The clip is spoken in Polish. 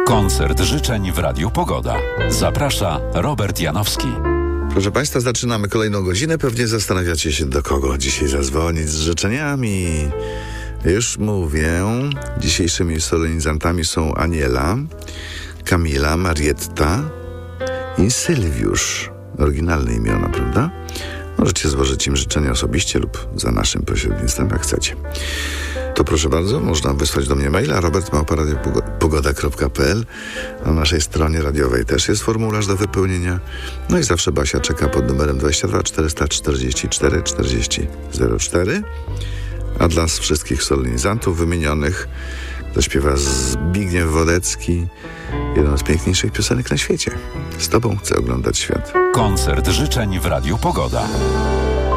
Koncert życzeń w Radiu Pogoda. Zaprasza Robert Janowski. Proszę Państwa, zaczynamy kolejną godzinę. Pewnie zastanawiacie się, do kogo dzisiaj zadzwonić z życzeniami. Już mówię, dzisiejszymi solenizantami są Aniela, Kamila, Marietta i Sylwiusz. Oryginalne imiona, prawda? Możecie złożyć im życzenia osobiście lub za naszym pośrednictwem, jak chcecie. To proszę bardzo, można wysłać do mnie maila robert@radiopogoda.pl. Na naszej stronie radiowej też jest formularz do wypełnienia. No i zawsze Basia czeka pod numerem 22 444 40 04. A dla wszystkich solenizantów wymienionych zaśpiewa Zbigniew Wodecki jedną z piękniejszych piosenek na świecie. Z tobą chcę oglądać świat. Koncert życzeń w Radiu Pogoda.